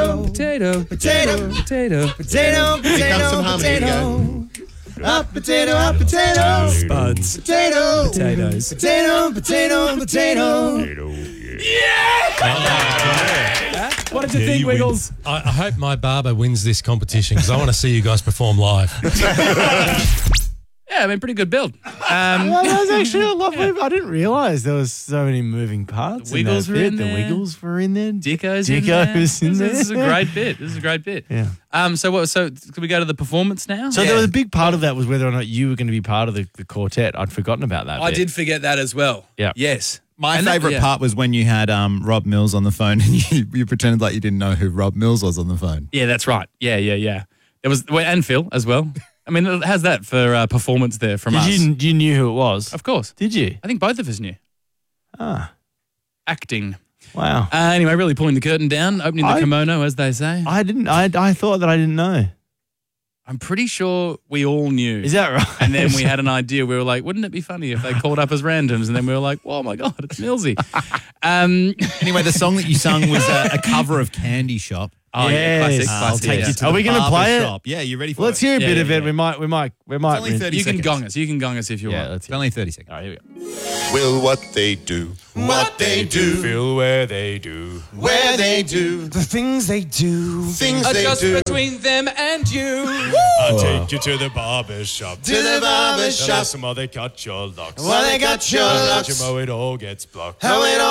potato, Potato, potato, potato, potato, Here comes some potato, harmony. potato. Up potato. Spuds. Potato. Potatoes. Potato, potato, potato. What did you think, Wiggles? I hope my barber wins this competition because I want to see you guys perform live. Yeah, I mean, pretty good build. Well, that was actually a lovely. I didn't realise there was so many moving parts. The Wiggles were in The there. Wiggles were in there. Dicko's Dicko's in in there. there. This is a great bit. This is a great bit. Yeah. So can we go to the performance now? So there was a big part of that was whether or not you were going to be part of the quartet. I'd forgotten about that. I bit. did forget that as well. Yeah. Yes. My And that- favourite yeah. part was when you had Rob Mills on the phone and you pretended like you didn't know who Rob Mills was on the phone. Yeah, that's right. Yeah. It was and Phil as well. I mean, how's that for performance there from us? You knew who it was? Of course. Did you? I think both of us knew. Ah, Acting. wow. Anyway, really pulling the curtain down, opening the kimono, as they say. I didn't. I thought that I didn't know. I'm pretty sure we all knew. Is that right? And then we had an idea. We were like, wouldn't it be funny if they called up as randoms? And then we were like, oh my God, it's Millsy. Anyway, the song that you sung was a cover of Candy Shop. Oh, yeah, classic. Yes. I'll take yeah. you to Are the we gonna barber play it? shop. Yeah, you ready for Let's it? hear a Yeah, bit yeah, of it. yeah. We might. only 30 You can seconds. gong us. You can gong us if you Yeah, want. let's It's hear. only 30 seconds. All right, here we go. Will what they do, what they do, Feel where they do. where they do, The things they do. things they do. between them and you. I'll take you to the barber shop. To the barber shop. Some other cut your locks. While they got your Let locks. you mow it all gets blocked. How it all